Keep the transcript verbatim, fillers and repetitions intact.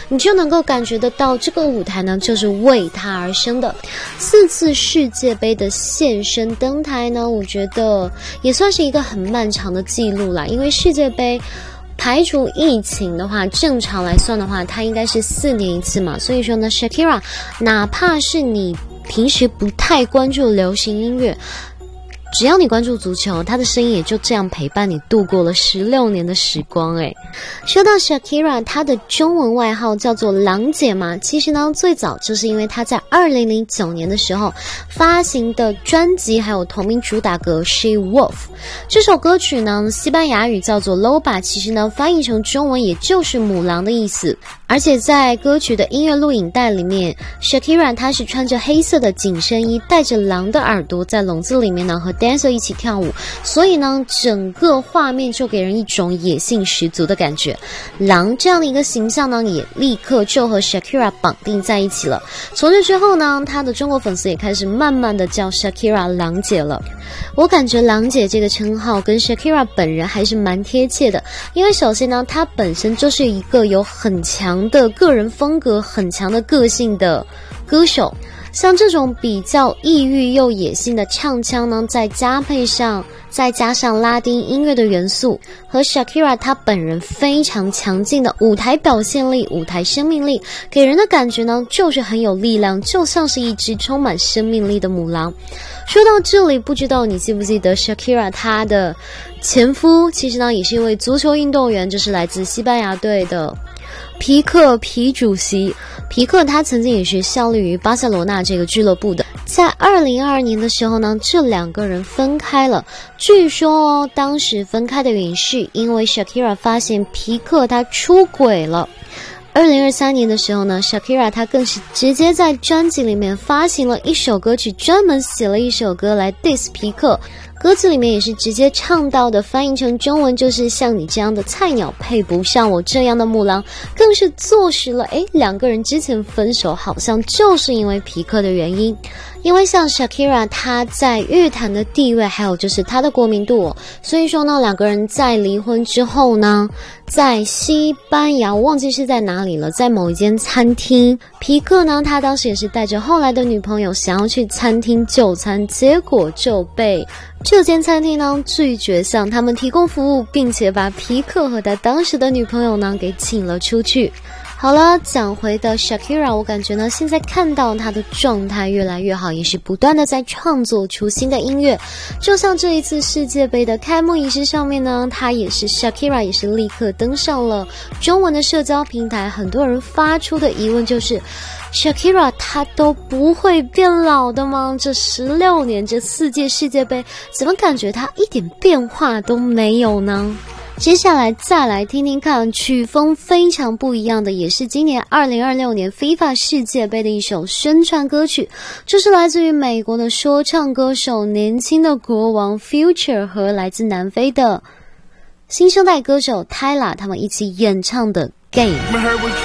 你就能够感觉得到这个舞台呢就是为他而生的。四次世界杯的现身登台呢，我觉得也算是一个很漫长的记录啦，因为世界杯排除疫情的话，正常来算的话，它应该是四年一次嘛。所以说呢 Shakira 哪怕是你平时不太关注流行音乐，只要你关注足球，她的声音也就这样陪伴你度过了十六年的时光诶。说到 Shakira， 她的中文外号叫做郎姐嘛，其实呢最早就是因为她在二零零九年的时候发行的专辑还有同名主打歌 She Wolf。 这首歌曲呢西班牙语叫做 Loba， 其实呢翻译成中文也就是母狼的意思。而且在歌曲的音乐录影带里面， Shakira 她是穿着黑色的紧身衣，带着狼的耳朵在笼子里面呢和 dancer 一起跳舞，所以呢整个画面就给人一种野性十足的感觉。狼这样的一个形象呢也立刻就和 Shakira 绑定在一起了。从这之后呢，她的中国粉丝也开始慢慢的叫 Shakira 狼姐了。我感觉狼姐这个称号跟 Shakira 本人还是蛮贴切的，因为首先呢她本身就是一个有很强的个人风格很强的个性的歌手，像这种比较抑郁又野性的唱腔呢，再加配上再加上拉丁音乐的元素，和 Shakira 她本人非常强劲的舞台表现力、舞台生命力，给人的感觉呢就是很有力量，就像是一只充满生命力的母狼。说到这里，不知道你记不记得 Shakira 她的前夫其实呢也是一位足球运动员，就是来自西班牙队的皮克皮主席。皮克他曾经也是效力于巴塞罗那这个俱乐部的。在二零二二年的时候呢，这两个人分开了。据说哦，当时分开的原因是因为 Shakira 发现皮克他出轨了。二零二三年的时候呢 Shakira 她更是直接在专辑里面发行了一首歌曲，专门写了一首歌来 diss 皮克。歌词里面也是直接唱到的，翻译成中文就是像你这样的菜鸟配不上我这样的母狼，更是坐实了诶，两个人之前分手好像就是因为皮克的原因。因为像 Shakira 她在乐坛的地位还有就是她的国民度、哦、所以说呢两个人在离婚之后呢，在西班牙我忘记是在哪里了，在某一间餐厅，皮克呢他当时也是带着后来的女朋友想要去餐厅就餐，结果就被这间餐厅呢拒绝向他们提供服务，并且把皮克和他当时的女朋友呢给请了出去。好了，讲回的 Shakira， 我感觉呢现在看到她的状态越来越好，也是不断的在创作出新的音乐。就像这一次世界杯的开幕仪式上面呢，她也是 Shakira 也是立刻登上了中文的社交平台。很多人发出的疑问就是 Shakira 她都不会变老的吗？这十六年这四届世界杯怎么感觉她一点变化都没有呢？接下来再来听听看曲风非常不一样的，也是今年二零二六年 FIFA 世界杯的一首宣传歌曲，这是来自于美国的说唱歌手年轻的国王 Future 和来自南非的新生代歌手 Tyla 他们一起演唱的 Game。